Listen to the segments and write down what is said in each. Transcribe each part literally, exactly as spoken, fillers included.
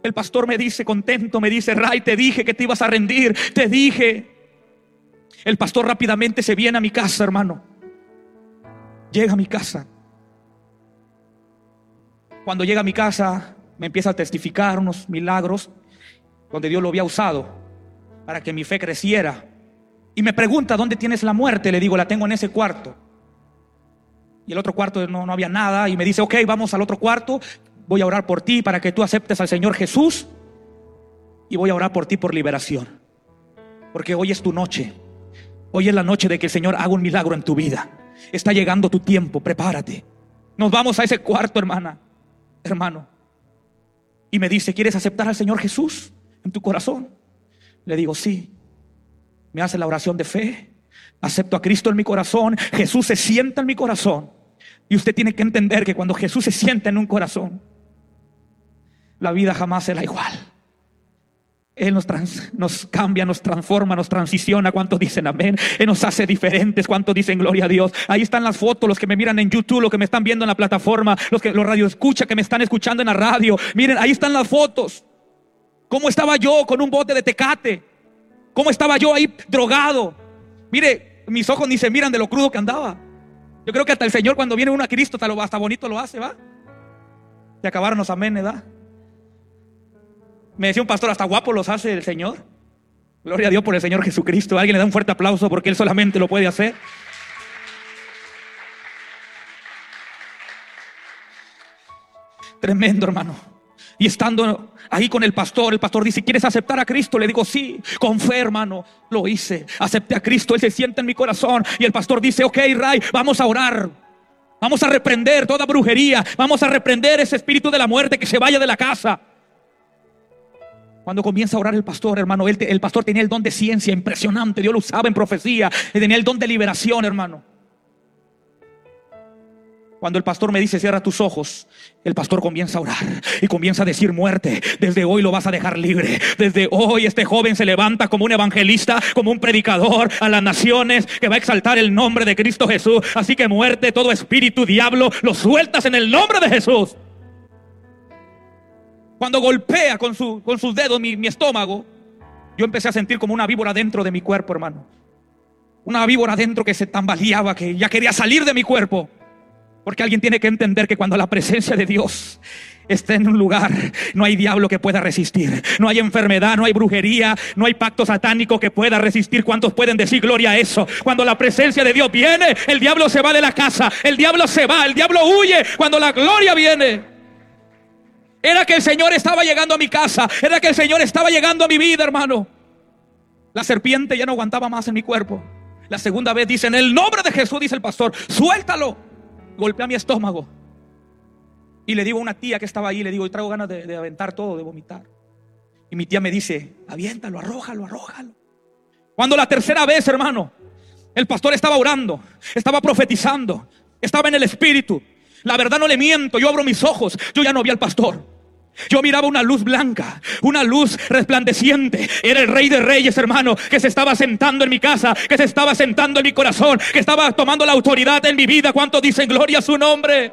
El pastor me dice contento, me dice: Ray, te dije que te ibas a rendir, te dije. El pastor rápidamente se viene a mi casa, hermano. Llega a mi casa. Cuando llega a mi casa, me empieza a testificar unos milagros donde Dios lo había usado para que mi fe creciera. Y me pregunta: ¿dónde tienes la muerte? Le digo: la tengo en ese cuarto. Y el otro cuarto no, no había nada. Y me dice: ok, vamos al otro cuarto. Voy a orar por ti para que tú aceptes al Señor Jesús. Y voy a orar por ti por liberación. Porque hoy es tu noche. Hoy es la noche de que el Señor haga un milagro en tu vida. Está llegando tu tiempo, prepárate. Nos vamos a ese cuarto, hermana, hermano. Y me dice: ¿quieres aceptar al Señor Jesús en tu corazón? Le digo: sí. Me hace la oración de fe. Acepto a Cristo en mi corazón. Jesús se sienta en mi corazón. Y usted tiene que entender que cuando Jesús se sienta en un corazón, la vida jamás será igual. Él nos, trans, nos cambia, nos transforma, nos transiciona. ¿Cuántos dicen amén? Él nos hace diferentes. ¿Cuántos dicen gloria a Dios? Ahí están las fotos, los que me miran en YouTube, los que me están viendo en la plataforma, los que los radio escucha, que me están escuchando en la radio. Miren, ahí están las fotos. ¿Cómo estaba yo con un bote de Tecate? ¿Cómo estaba yo ahí drogado? Mire, mis ojos ni se miran de lo crudo que andaba. Yo creo que hasta el Señor, cuando viene uno a Cristo, hasta, lo, hasta bonito lo hace, ¿va? Se acabaron los amén, ¿verdad? Me decía un pastor: hasta guapo los hace el Señor. Gloria a Dios por el Señor Jesucristo. Alguien le da un fuerte aplauso porque Él solamente lo puede hacer. Tremendo, hermano. Y estando ahí con el pastor, el pastor dice: ¿quieres aceptar a Cristo? Le digo: sí, con fe, hermano. Lo hice, acepté a Cristo. Él se sienta en mi corazón. Y el pastor dice: ok, Ray, vamos a orar. Vamos a reprender toda brujería. Vamos a reprender ese espíritu de la muerte, que se vaya de la casa. Cuando comienza a orar el pastor, hermano, él, el pastor tenía el don de ciencia impresionante. Dios lo usaba en profecía. Él tenía el don de liberación, hermano. Cuando el pastor me dice: cierra tus ojos, el pastor comienza a orar y comienza a decir: muerte, desde hoy lo vas a dejar libre. Desde hoy este joven se levanta como un evangelista, como un predicador a las naciones, que va a exaltar el nombre de Cristo Jesús. Así que muerte, todo espíritu, diablo, lo sueltas en el nombre de Jesús. Cuando golpea con, su, con sus dedos mi, mi estómago, yo empecé a sentir como una víbora dentro de mi cuerpo, hermano. Una víbora dentro que se tambaleaba, que ya quería salir de mi cuerpo. Porque alguien tiene que entender que cuando la presencia de Dios está en un lugar, no hay diablo que pueda resistir. No hay enfermedad, no hay brujería, no hay pacto satánico que pueda resistir. ¿Cuántos pueden decir gloria a eso? Cuando la presencia de Dios viene, el diablo se va de la casa. El diablo se va, el diablo huye cuando la gloria viene. Era que el Señor estaba llegando a mi casa. Era que el Señor estaba llegando a mi vida, hermano. La serpiente ya no aguantaba más en mi cuerpo. La segunda vez dice: en el nombre de Jesús, dice el pastor, suéltalo. Golpea mi estómago. Y le digo a una tía que estaba ahí, le digo: y traigo ganas de, de aventar todo, de vomitar. Y mi tía me dice: aviéntalo, arrójalo, arrójalo. Cuando la tercera vez, hermano, el pastor estaba orando, estaba profetizando, estaba en el espíritu. La verdad, no le miento, yo abro mis ojos, yo ya no vi al pastor. Yo miraba una luz blanca, una luz resplandeciente. Era el Rey de Reyes, hermano, que se estaba sentando en mi casa, que se estaba sentando en mi corazón, que estaba tomando la autoridad en mi vida. ¿Cuántos dicen gloria a su nombre?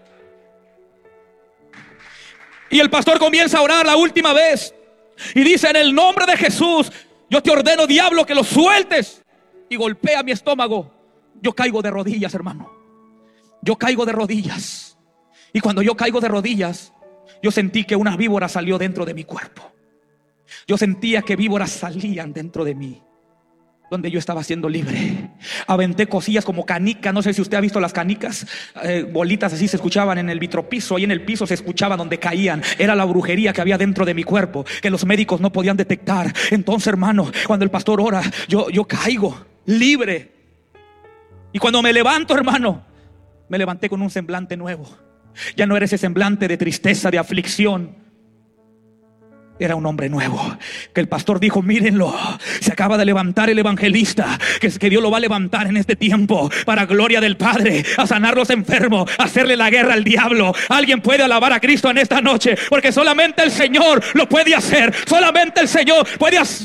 Y el pastor comienza a orar la última vez y dice: en el nombre de Jesús, yo te ordeno, diablo, que lo sueltes. Y golpea mi estómago. Yo caigo de rodillas, hermano. Yo caigo de rodillas. Y cuando yo caigo de rodillas, yo sentí que una víbora salió dentro de mi cuerpo. Yo sentía que víboras salían dentro de mí, donde yo estaba siendo libre. Aventé cosillas como canicas. No sé si usted ha visto las canicas, eh, bolitas así se escuchaban en el vitropiso. Ahí en el piso se escuchaba donde caían. Era la brujería que había dentro de mi cuerpo, que los médicos no podían detectar. Entonces, hermano, cuando el pastor ora, yo, yo caigo libre. Y cuando me levanto, hermano, me levanté con un semblante nuevo. Ya no era ese semblante de tristeza, de aflicción. Era un hombre nuevo. Que el pastor dijo: mírenlo, se acaba de levantar el evangelista, que, que Dios lo va a levantar en este tiempo para gloria del Padre, a sanar los enfermos, a hacerle la guerra al diablo. Alguien puede alabar a Cristo en esta noche, porque solamente el Señor lo puede hacer. Solamente el Señor puede hacer.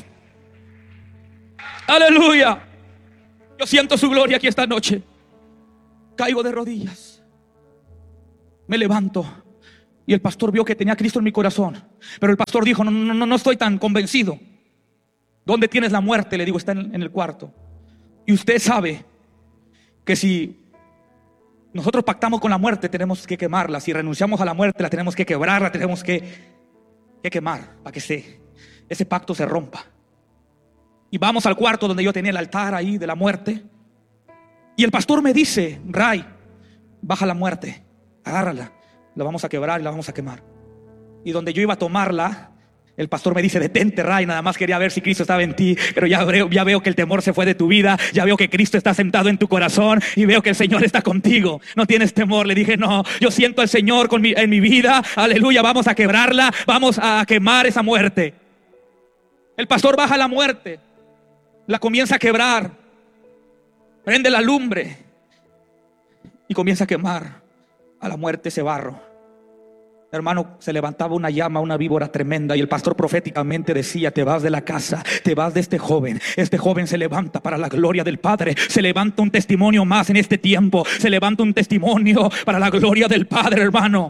Aleluya. Yo siento su gloria aquí esta noche. Caigo de rodillas, me levanto, Y el pastor vio que tenía a Cristo en mi corazón. Pero el pastor dijo, no, no, no, no estoy tan convencido. ¿Dónde tienes la muerte? Le digo, está en, en el cuarto. Y usted sabe que si nosotros pactamos con la muerte, tenemos que quemarla. Si renunciamos a la muerte, la tenemos que quebrar, la tenemos que, que quemar para que se, ese pacto se rompa. Y vamos al cuarto donde yo tenía el altar ahí de la muerte. Y el pastor me dice, Ray, baja la muerte, agárrala, la vamos a quebrar y la vamos a quemar. Y donde yo iba a tomarla, el pastor me dice, detente, Ray, nada más quería ver si Cristo estaba en ti, pero ya veo, ya veo que el temor se fue de tu vida, ya veo que Cristo está sentado en tu corazón y veo que el Señor está contigo, no tienes temor. Le dije, no, yo siento al Señor con mi, en mi vida, aleluya, vamos a quebrarla, vamos a quemar esa muerte. El pastor baja la muerte, la comienza a quebrar, prende la lumbre y comienza a quemar a la muerte ese barro. Hermano, se levantaba una llama, una víbora tremenda, y el pastor proféticamente decía, te vas de la casa, te vas de este joven. Este joven se levanta para la gloria del Padre. Se levanta un testimonio más en este tiempo. Se levanta un testimonio para la gloria del Padre, hermano.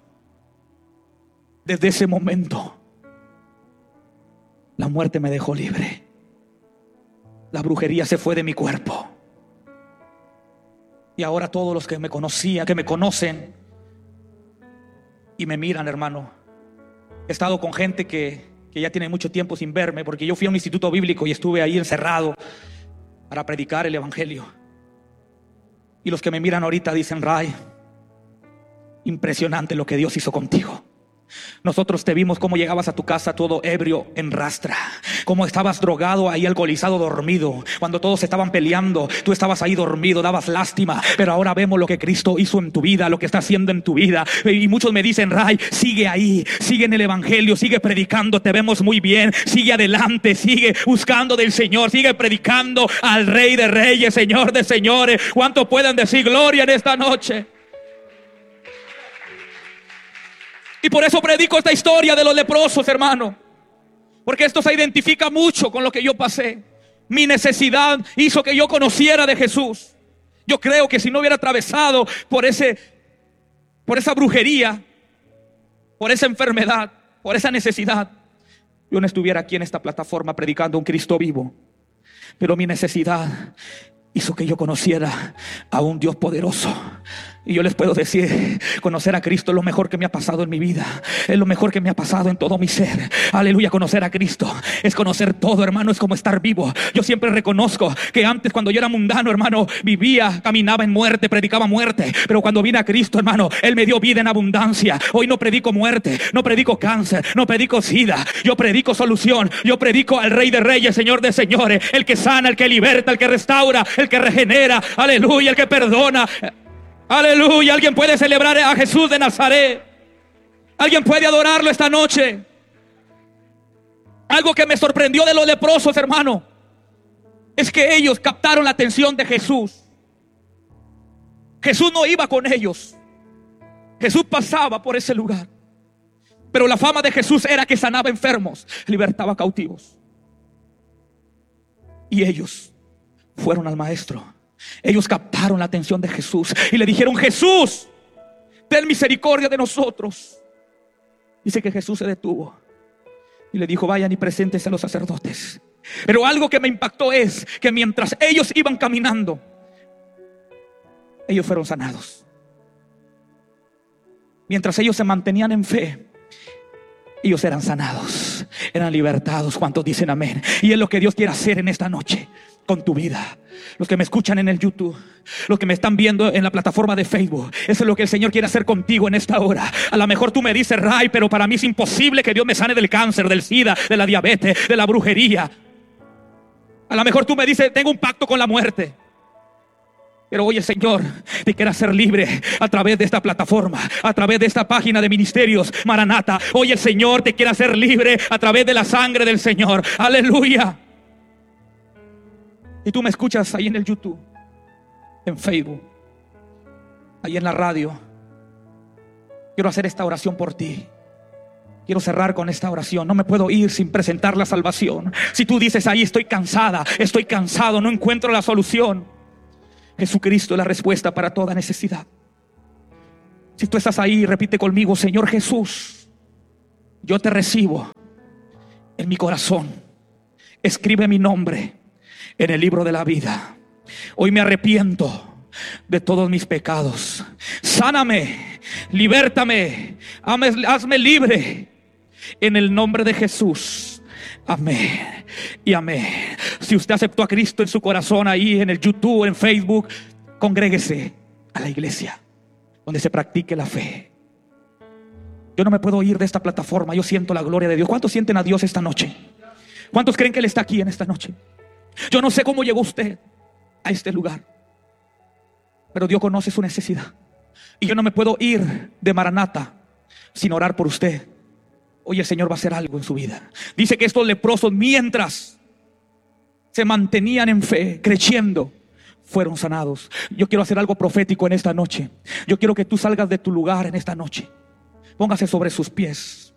Desde ese momento, la muerte me dejó libre. La brujería se fue de mi cuerpo. Y ahora todos los que me conocían, que me conocen y me miran, hermano, he estado con gente que, que ya tiene mucho tiempo sin verme, porque yo fui a un instituto bíblico y estuve ahí encerrado para predicar el evangelio. Y los que me miran ahorita dicen, Ray, impresionante lo que Dios hizo contigo. Nosotros te vimos cómo llegabas a tu casa todo ebrio en rastra, cómo estabas drogado ahí, alcoholizado, dormido. Cuando todos estaban peleando, tú estabas ahí dormido, dabas lástima. Pero ahora vemos lo que Cristo hizo en tu vida, lo que está haciendo en tu vida. Y muchos me dicen, Ray, sigue ahí, sigue en el evangelio, sigue predicando, te vemos muy bien, sigue adelante, sigue buscando del Señor, sigue predicando al Rey de Reyes, Señor de Señores. ¿Cuánto pueden decir gloria en esta noche? Y por eso predico esta historia de los leprosos, hermano, porque esto se identifica mucho con lo que yo pasé. Mi necesidad hizo que yo conociera de Jesús. Yo creo que si no hubiera atravesado por ese, por esa brujería, por esa enfermedad, por esa necesidad, yo no estuviera aquí en esta plataforma predicando un Cristo vivo. Pero mi necesidad hizo que yo conociera a un Dios poderoso. Y yo les puedo decir, conocer a Cristo es lo mejor que me ha pasado en mi vida. Es lo mejor que me ha pasado en todo mi ser. Aleluya, conocer a Cristo es conocer todo, hermano, es como estar vivo. Yo siempre reconozco que antes, cuando yo era mundano, hermano, vivía, caminaba en muerte, predicaba muerte. Pero cuando vine a Cristo, hermano, Él me dio vida en abundancia. Hoy no predico muerte, no predico cáncer, no predico sida. Yo predico solución, yo predico al Rey de Reyes, Señor de Señores, el que sana, el que liberta, el que restaura, el que regenera, aleluya, el que perdona. Aleluya, alguien puede celebrar a Jesús de Nazaret. Alguien puede adorarlo esta noche. Algo que me sorprendió de los leprosos, hermano, es que ellos captaron la atención de Jesús. Jesús no iba con ellos. Jesús pasaba por ese lugar. Pero la fama de Jesús era que sanaba enfermos, libertaba cautivos. Y ellos fueron al maestro. Ellos captaron la atención de Jesús y le dijeron, Jesús, ten misericordia de nosotros. Dice que Jesús se detuvo y le dijo, vayan y preséntense a los sacerdotes. Pero algo que me impactó es que mientras ellos iban caminando, ellos fueron sanados. Mientras ellos se mantenían en fe, ellos eran sanados, eran libertados. ¿Cuántos dicen amén? Y es lo que Dios quiere hacer en esta noche con tu vida. Los que me escuchan en el YouTube, los que me están viendo en la plataforma de Facebook, eso es lo que el Señor quiere hacer contigo en esta hora. A lo mejor tú me dices, Ray, pero para mí es imposible que Dios me sane del cáncer, del SIDA, de la diabetes, de la brujería. A lo mejor tú me dices, tengo un pacto con la muerte. Pero hoy el Señor te quiere hacer libre a través de esta plataforma, a través de esta página de Ministerios Maranata. Hoy el Señor te quiere hacer libre a través de la sangre del Señor. Aleluya. Y tú me escuchas ahí en el YouTube, en Facebook, ahí en la radio. Quiero hacer esta oración por ti. Quiero cerrar con esta oración. No me puedo ir sin presentar la salvación. Si tú dices ahí, estoy cansada, estoy cansado, no encuentro la solución, Jesucristo es la respuesta para toda necesidad. Si tú estás ahí, repite conmigo: Señor Jesús, yo te recibo en mi corazón. Escribe mi nombre en el libro de la vida. Hoy me arrepiento de todos mis pecados. Sáname, libértame, hazme, hazme libre en el nombre de Jesús. Amén y amén. Si usted aceptó a Cristo en su corazón, ahí en el YouTube, en Facebook, congréguese a la iglesia donde se practique la fe. Yo no me puedo ir de esta plataforma. Yo siento la gloria de Dios. ¿Cuántos sienten a Dios esta noche? ¿Cuántos creen que Él está aquí en esta noche? Yo no sé cómo llegó usted a este lugar, pero Dios conoce su necesidad. Y yo no me puedo ir de Maranata sin orar por usted. Hoy el Señor va a hacer algo en su vida. Dice que estos leprosos, mientras se mantenían en fe, creciendo, fueron sanados. Yo quiero hacer algo profético en esta noche. Yo quiero que tú salgas de tu lugar en esta noche. Póngase sobre sus pies.